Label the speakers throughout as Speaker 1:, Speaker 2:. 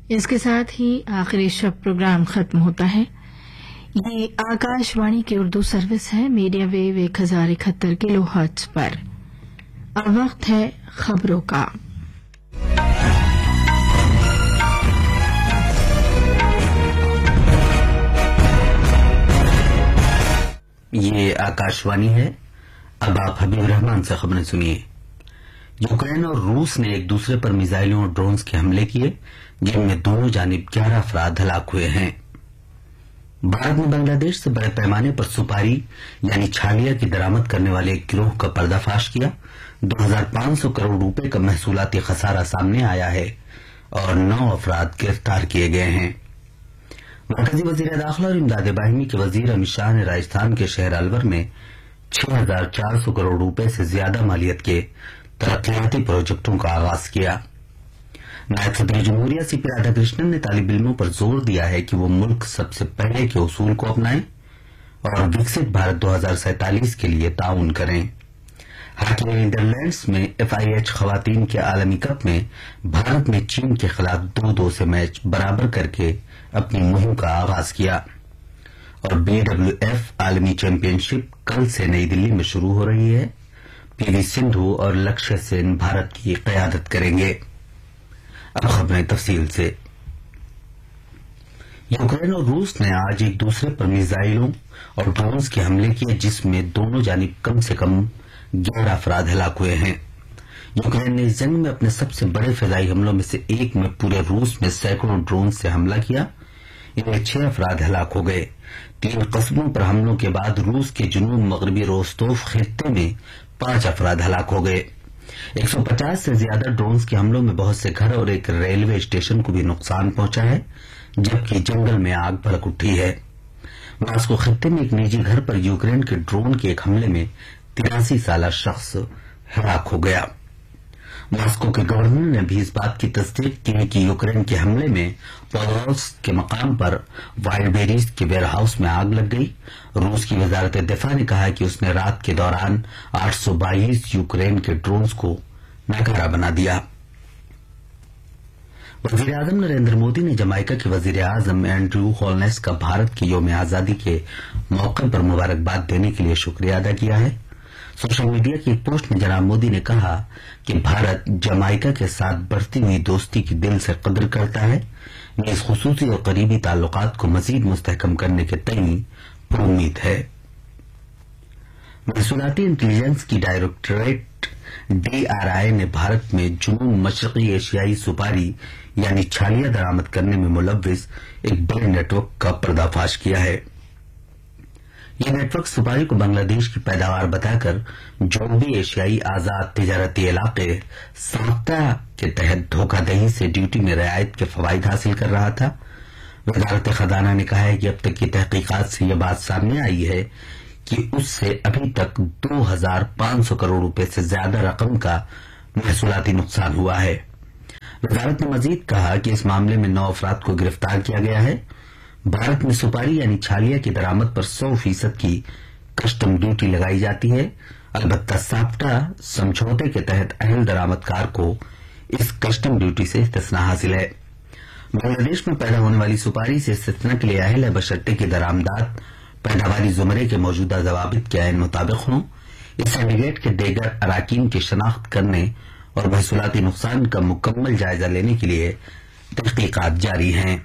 Speaker 1: इसके साथ ही आखिरी शब प्रोग्राम खत्म होता है। ये आकाशवाणी की उर्दू सर्विस है मीडिया वेव 1071 किलो हर्ट्ज पर। अब वक्त है खबरों का।
Speaker 2: ये आकाशवाणी है। अब आप हबीब रहमान से खबरें सुनिए। यूक्रेन और रूस ने एक दूसरे पर मिसाइलों और ड्रोन्स के हमले किए, जिनमें दोनों जानिब 11 अफराद हलाक हुए हैं। भारत ने बांग्लादेश से बड़े पैमाने पर सुपारी यानी छालिया की दरामद करने वाले एक गिरोह का पर्दाफाश किया। 2500 करोड़ रुपए का महसूलाती खसारा सामने आया है और 9 अफराद गिरफ्तार किए गए हैं। मरकजी वजीर दाखिला और इमदाद बाहिनी के वजीर अमित शाह ने राजस्थान के शहर अलवर में 6400 करोड़ रुपए से ज्यादा मालियत के तरक्याती प्रोजेक्टों का आगाज किया। नायब सदर जमहूरिया सीपी राधाकृष्णन ने तालिब इल्मों पर जोर दिया है कि वो मुल्क सबसे पहले के उसूल को अपनाएं और विकसित भारत 2047 के लिए ताउन करें। हॉकी में नीदरलैंड्स में FIH खवातीन के आलमी कप में भारत ने चीन के खिलाफ 2-2 से मैच बराबर करके अपनी मुहिम का आगाज किया और BWF आलमी चैंपियनशिप कल से नई दिल्ली में शुरू हो रही है। PV सिंधु और लक्ष्य सेन भारत की क़यादत करेंगे। अब खबरें तफसील से। यूक्रेन और रूस ने आज एक दूसरे पर मिसाइलों और ड्रोन्स के हमले किए, जिसमें दोनों जानिब कम से कम 11 अफराद हलाक हुए हैं। यूक्रेन ने इस जंग में अपने सबसे बड़े फिजाई हमलों में से एक में पूरे रूस में सैकड़ों ड्रोन से हमला किया। इनमें 6 अफराद हलाक हो गए। 3 कस्बों पर हमलों के बाद रूस के जुनूब मगरबी रोस्तोफ खित्ते में 5 अफराद हलाक हो गए। 150 से ज्यादा ड्रोन्स के हमलों में बहुत से घर और एक रेलवे स्टेशन को भी नुकसान पहुंचा है, जबकि जंगल में आग भड़क उठी है। मास्को खित्ते में एक निजी घर पर यूक्रेन के ड्रोन के एक हमले में 83 साला शख्स हलाक हो गया। मास्को के गवर्नर ने भी इस बात की तस्दीक की कि यूक्रेन के हमले में पोलोरोस के मकाम पर वाइल्डबेरीज के वेयरहाउस में आग लग गई। रूस की वजारत दिफा ने कहा कि उसने रात के दौरान 822 यूक्रेन के ड्रोन्स को नाकारा बना दिया। वजीर आजम नरेंद्र मोदी ने जमाइका के वजीर आजम एंड्रू होलनेस का भारत के यौम आजादी के मौके पर मुबारकबाद देने के लिए शुक्रिया अदा किया है। सोशल मीडिया की एक पोस्ट में जनाब मोदी ने कहा कि भारत जमाइका के साथ बढ़ती हुई दोस्ती की दिल से कदर करता है। इस खुसूसी और करीबी ताल्लुकात को मजीद मुस्तहकम करने के तई पुरुम्मीद है। महसूलाती इंटेलिजेंस की डायरेक्टरेट DRI ने भारत में जुनूब मशरकी एशियाई सुपारी यानी छालिया दरामद करने में मुलव्विस एक बड़े नेटवर्क का पर्दाफाश किया है। यह नेटवर्क सुपारी को बांग्लादेश की पैदावार बताकर जनूबी एशियाई आजाद तिजारती इलाके साफ्ता के तहत धोखाधड़ी से ड्यूटी में रियायत के फवाइद हासिल कर रहा था। वजारत खजाना ने कहा है कि अब तक की तहकीकात से यह बात सामने आई है कि उससे अभी तक 2500 करोड़ रुपए से ज्यादा रकम का महसूलाती नुकसान हुआ है। वजारत ने मजीद कहा कि इस मामले में 9 अफराद को गिरफ्तार किया गया है। भारत में सुपारी यानी छालिया की दरामद पर 100% की कस्टम ड्यूटी लगाई जाती है। अलबत्ता साफ्टा समझौते के तहत अहल दरामदकार को इस कस्टम ड्यूटी से इस्तिस्ना हासिल है। बांग्लादेश में पैदा होने वाली सुपारी से इस्तिस्ना के लिए अहल है बशर्ते की दरामदात पैदावारी जुमरे के मौजूदा जवाबित के ऐन मुताबिक हों। इस सिंडिकेट के दीगर अराकीन की शनाख्त करने और महसूलाती नुकसान का मुकम्मल जायजा लेने के लिए तहकीकात जारी हैं।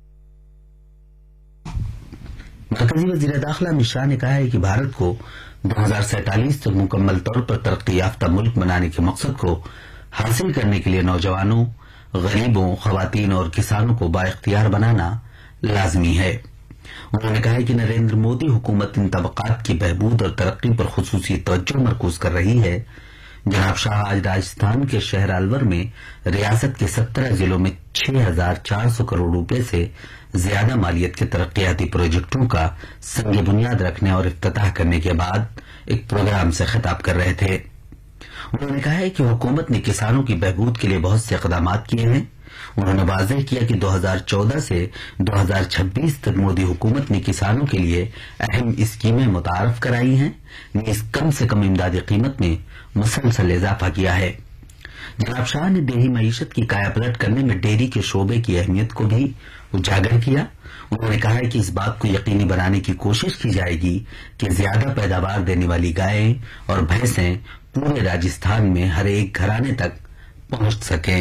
Speaker 2: मरकजी वजीर दाखिला अमित शाह ने कहा है कि भारत को 2047 तक मुकम्मल तौर पर तरक्की याफ्ता मुल्क बनाने के मकसद को हासिल करने के लिए नौजवानों, गरीबों, खवातीन और किसानों को बाइख्तियार बनाना लाजमी है। उन्होंने कहा है कि नरेंद्र मोदी हुकूमत इन तबकात की बहबूद और तरक्की पर खुसूसी तवज्जो मरकूज कर रही है। जनाब शाह आज राजस्थान के शहर अलवर में रियासत के 17 जिलों में 6400 करोड़ रुपए से ज्यादा मालियत के तरक्याती प्रोजेक्टों का संग बुनियाद रखने और इफ्तिताह करने के बाद एक प्रोग्राम से खिताब कर रहे थे। उन्होंने कहा है कि हुकूमत ने किसानों की बहबूद के लिए बहुत से इक़दामात किए हैं। उन्होंने वाज़ेह किया कि 2014 से 2026 तक मोदी हुकूमत ने किसानों के लिए अहम स्कीमें मुतारफ कराई हैं, नीज़ कम से कम इमदादी कीमत में मुसलसल इजाफा किया है। जनाब शाह ने देही मईशत की कायापलट करने में डेयरी के शोबे की अहमियत को भी उजागर किया। उन्होंने कहा है कि इस बात को यकीनी बनाने की कोशिश की जाएगी कि ज्यादा पैदावार देने वाली गायें और भैंसें पूरे राजस्थान में हर एक घराने तक पहुंच सकें।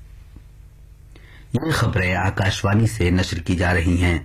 Speaker 2: ये खबरें आकाशवाणी से नशर की जा रही हैं।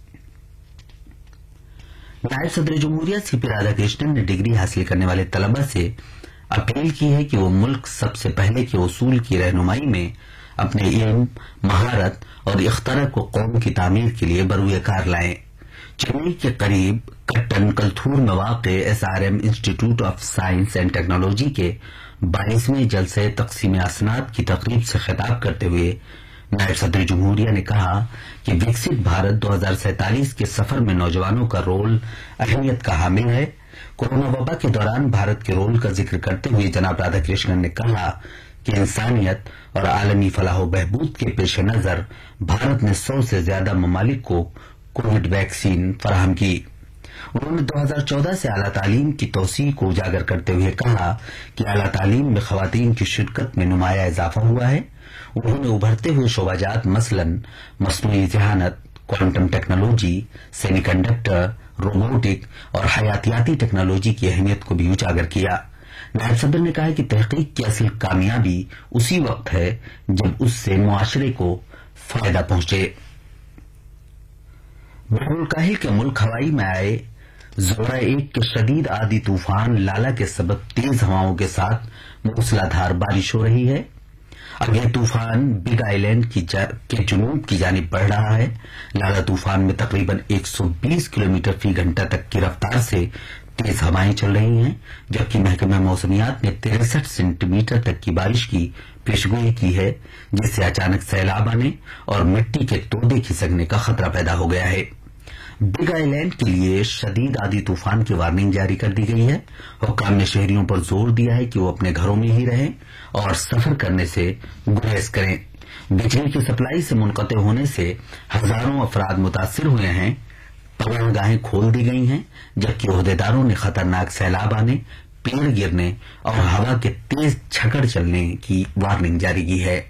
Speaker 2: नायब सदर जमहूरिया सीपी राधाकृष्णन ने डिग्री हासिल करने वाले तलबा से अपील की है कि वो मुल्क सबसे पहले के उसूल की रहनुमाई में अपने इल्म, महारत और इख्तरा को कौम की तामीर के लिए बरूए कार लाएं। चेन्नई के करीब कट्टन कलथूर में वाक़े SRM institute of science and technology के 22वें जलसे तक़सीम असनाद की तकरीब से खिताब करते हुए नायब सदर जमहूरिया ने कहा कि विकसित भारत 2047 के सफर में नौजवानों का रोल अहमियत का हामिल है। कोरोना वबा के दौरान भारत के रोल का जिक्र करते हुए जनाब राधाकृष्णन ने कहा कि इंसानियत और आलमी फलाह बहबूद के पेश नजर भारत ने 100 से ज्यादा ममालिक को कोविड वैक्सीन फराहम की। उन्होंने 2014 से आला तालीम की तोसी को उजागर करते हुए कहा कि आला तालीम में खवातीन की शिरकत में नुमाया इजाफा हुआ है। उन्होंने उभरते हुए शोबाजात मसलन मसनूई ज़हानत, क्वांटम टेक्नोलॉजी, सेमीकंडक्टर, रोबोटिक और हयातियाती टेक्नोलॉजी की अहमियत को भी उजागर किया। नायब सदर ने कहा कि तहकीक की असल कामयाबी उसी वक्त है जब उससे मुआशरे को फायदा पहुंचे। बहरुल के मुल्क हवाई में आए ज़ोरा 1 के शदीद आंधी तूफान लाला के सबब तेज हवाओं के साथ मूसलाधार बारिश हो रही है। अब यह तूफान बिग आइलैंड के जुनूब की जानिब बढ़ रहा है। लाला तूफान में तकरीबन 120 किलोमीटर फी घंटा तक की रफ्तार से तेज हवाएं चल रही हैं, जबकि महकमा मौसमियात ने 63 सेंटीमीटर तक की बारिश की पेशगोई की है, जिससे अचानक सैलाब आने और मिट्टी के तोदे खिसकने का खतरा पैदा हो गया है। बिग आइलैंड के लिए शदीद आंधी तूफान की वार्निंग जारी कर दी गई है। हुक्काम ने शहरियों पर जोर दिया है कि वो अपने घरों में ही रहें और सफर करने से गुरेज करें। बिजली की सप्लाई से मुनक़ते होने से हजारों अफराद मुतासिर हुए हैं। पनाहगाहें खोल दी गई हैं, जबकि ओहदेदारों ने खतरनाक सैलाब आने, पेड़ गिरने और हवा के तेज झकड़ चलने की वार्निंग जारी की है।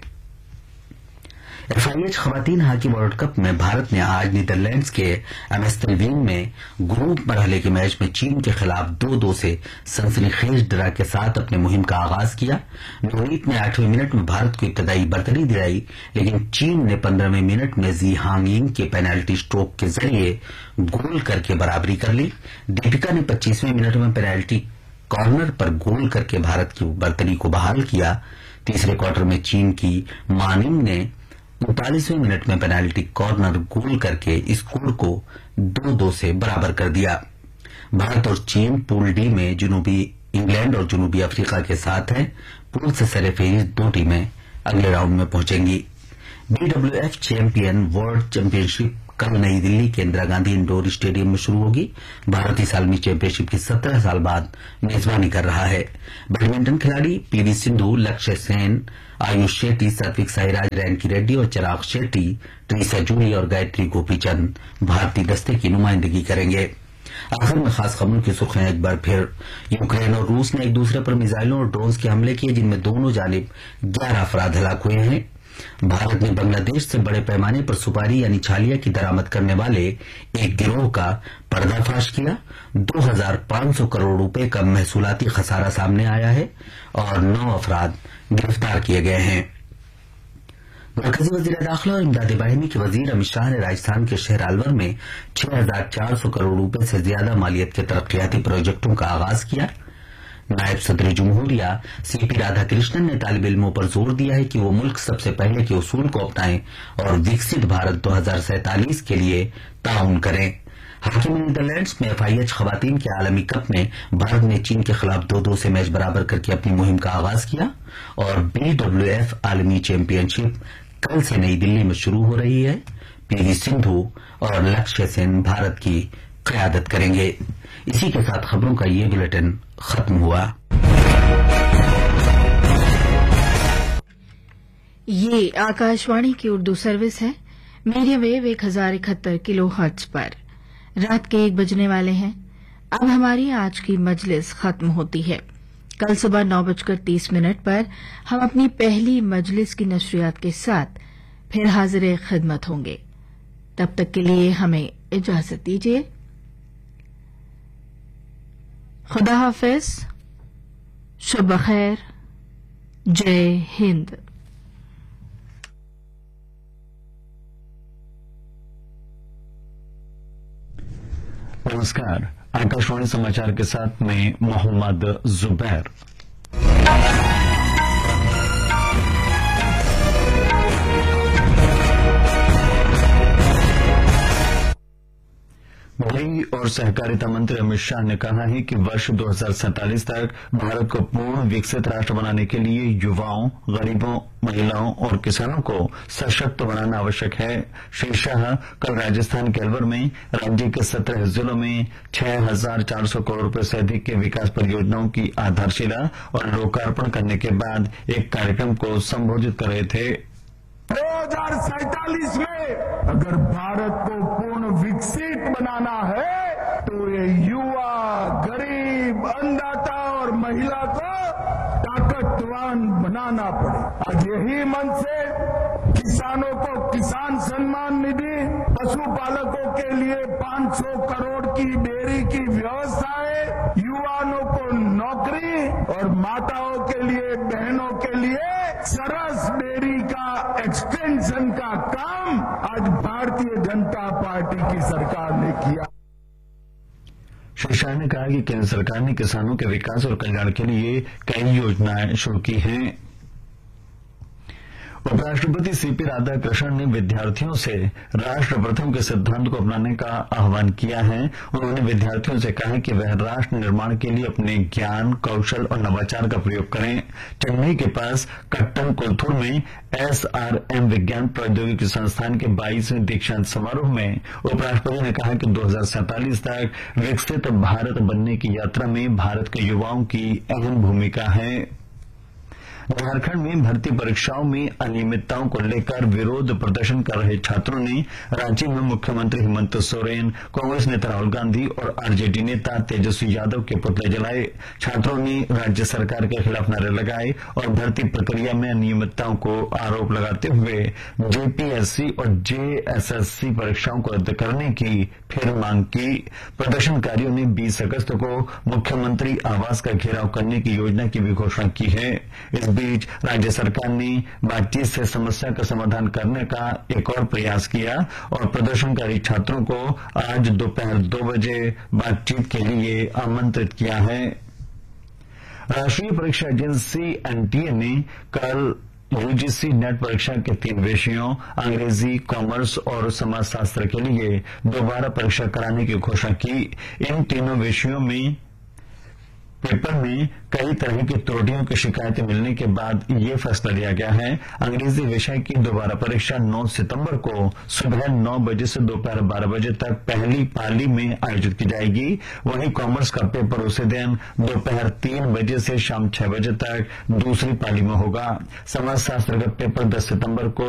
Speaker 2: FIH खवातीन हॉकी वर्ल्ड कप में भारत ने आज नीदरलैंड्स के एम्स्टरडैम में ग्रुप मरहले के मैच में चीन के खिलाफ 2-2 से सनसनीखेज ड्रा के साथ अपने मुहिम का आगाज किया। नवनीत ने 8वें मिनट में भारत को इब्तदाई बरतरी दिलाई, लेकिन चीन ने 15वें मिनट में जी हांगिंग के पेनल्टी स्ट्रोक के जरिए गोल करके बराबरी कर ली। दीपिका ने 25वें मिनट में पेनल्टी कॉर्नर पर गोल करके भारत की बरतरी को बहाल किया। तीसरे क्वार्टर में चीन की मानिंग ने 39वें मिनट में पेनाल्टी कॉर्नर गोल करके स्कोर को 2-2 से बराबर कर दिया। भारत और चीन पूल डी में जनूबी इंग्लैंड और जनूबी अफ्रीका के साथ हैं। पूल से सरेफेज 2 टीमें अगले राउंड में पहुंचेंगी। BWF चैंपियन वर्ल्ड चैंपियनशिप कल नई दिल्ली के इंदिरा गांधी इंडोर स्टेडियम में शुरू होगी। भारत इस आलमी चैंपियनशिप की 17 साल बाद मेजबानी कर रहा है। बैडमिंटन खिलाड़ी PV सिंधु, लक्ष्य सेन, आयुष शेट्टी, सात्विक साईराज, रैंकी रेड्डी और चिराग शेट्टी, ट्रीसा जूली और गायत्री गोपीचंद भारतीय दस्ते की नुमाइंदगी करेंगे। आखिर में खास खबरों की सुर्खियां एक बार फिर। यूक्रेन और रूस ने एक दूसरे पर मिसाइलों और ड्रोन्स के हमले किए, जिनमें दोनों जानिब 11 अफराद हलाक हुए हैं। भारत ने बांग्लादेश से बड़े पैमाने पर सुपारी यानी छालिया की दरामद करने वाले एक गिरोह का पर्दाफाश किया। 2500 करोड़ रुपए का महसूलाती खसारा सामने आया है और 9 अफराद गिरफ्तार किए गए हैं। मरकजी वजीर दाखिला और इमदाद बाहिनी के वजीर अमित शाह ने राजस्थान के शहर अलवर में 6400 करोड़ रुपए से ज्यादा मालियत के तरक्याती प्रोजेक्टों का आगाज किया। नायब सदर जमहूरिया CP राधाकृष्णन ने तालिब इल्मों पर जोर दिया है कि वो मुल्क सबसे पहले के उसूल को अपनाएं और विकसित भारत 2047 के लिए ताउन करें। हॉकी में नीदरलैंड्स में FIH खवातीन के आलमी कप में भारत ने चीन के खिलाफ 2-2 से मैच बराबर करके अपनी मुहिम का आगाज किया और BWF आलमी चैंपियनशिप कल से नई दिल्ली में शुरू हो रही है। PV सिंधु और लक्ष्य सेन भारत की क़यादत करेंगे। इसी के साथ खबरों का ये बुलेटिन खत्म हुआ।
Speaker 1: ये आकाशवाणी की उर्दू सर्विस है। मीडियम वेव 1071 किलोहर्ट्ज पर रात के 1 बजने वाले हैं। अब हमारी आज की मजलिस खत्म होती है। कल सुबह 9:30 पर हम अपनी पहली मजलिस की नशरियात के साथ फिर हाजिर खिदमत होंगे। तब तक के लिए हमें इजाजत दीजिए। खुदा हाफिज, शब बखैर, जय हिंद।
Speaker 3: नमस्कार, आकाशवाणी समाचार के साथ मैं मोहम्मद जुबैर। गृह और सहकारिता मंत्री अमित शाह ने कहा है कि वर्ष 2047 तक भारत को पूर्ण विकसित राष्ट्र बनाने के लिए युवाओं, गरीबों, महिलाओं और किसानों को सशक्त बनाना आवश्यक है। श्री शाह कल राजस्थान के अलवर में राज्य के 17 जिलों में 6,400 करोड़ रुपए से अधिक के विकास परियोजनाओं की आधारशिला और लोकार्पण करने के बाद एक कार्यक्रम को संबोधित कर रहे थे।
Speaker 4: 2047 में अगर भारत को पूर्ण विकसित बनाना है तो ये युवा, गरीब, अन्नदाता और महिला को ताकतवान बनाना पड़े। आज यही मन से किसानों को किसान सम्मान निधि, पशुपालकों के लिए 500 करोड़ की डेयरी की व्यवस्था है, युवाओं को नौकरी और माताओं के लिए, बहनों के लिए सरस डेयरी का एक्सटेंशन का काम आज भारतीय जनता पार्टी की सरकार ने किया।
Speaker 3: श्री शाह ने कहा कि केंद्र सरकार ने किसानों के विकास और कल्याण के लिए कई योजनाएं शुरू की हैं। उपराष्ट्रपति सीपी राधाकृष्णन ने विद्यार्थियों से राष्ट्र प्रथम के सिद्धांत को अपनाने का आह्वान किया है। उन्होंने विद्यार्थियों से कहा कि वह राष्ट्र निर्माण के लिए अपने ज्ञान, कौशल और नवाचार का प्रयोग करें। चेन्नई के पास कट्टन कोलथुर में SRM विज्ञान प्रौद्योगिकी संस्थान के 22वें दीक्षांत समारोह में उपराष्ट्रपति ने कहा कि 2047 तक विकसित भारत बनने की यात्रा में भारत के युवाओं की अहम भूमिका है। झारखंड में भर्ती परीक्षाओं में अनियमितताओं को लेकर विरोध प्रदर्शन कर रहे छात्रों ने रांची में मुख्यमंत्री हेमंत सोरेन, कांग्रेस नेता राहुल गांधी और आरजेडी नेता तेजस्वी यादव के पुतले जलाए। छात्रों ने राज्य सरकार के खिलाफ नारे लगाए और भर्ती प्रक्रिया में अनियमितताओं को आरोप लगाते हुए जेपीएससी और जेएसएससी परीक्षाओं को रद्द करने की फिर मांग की। प्रदर्शनकारियों ने 20 अगस्त को मुख्यमंत्री आवास का घेराव करने की योजना की भी घोषणा की है। इस बीच राज्य सरकार ने बातचीत से समस्या का समाधान करने का एक और प्रयास किया और प्रदर्शनकारी छात्रों को आज दोपहर 2 बजे बातचीत के लिए आमंत्रित किया है। राष्ट्रीय परीक्षा एजेंसी एनटीए ने कल यूजीसी नेट परीक्षा के 3 विषयों अंग्रेजी, कॉमर्स और समाजशास्त्र के लिए दोबारा परीक्षा कराने की घोषणा की। इन तीनों विषयों में पेपर में कई तरह की त्रुटियों की शिकायतें मिलने के बाद ये फैसला लिया गया है। अंग्रेजी विषय की दोबारा परीक्षा 9 सितंबर को सुबह 9 बजे से दोपहर 12 बजे तक पहली पाली में आयोजित की जाएगी। वहीं कॉमर्स का पेपर उसी दिन दोपहर 3 बजे से शाम 6 बजे तक दूसरी पाली में होगा। समाजशास्त्र का पेपर 10 सितंबर को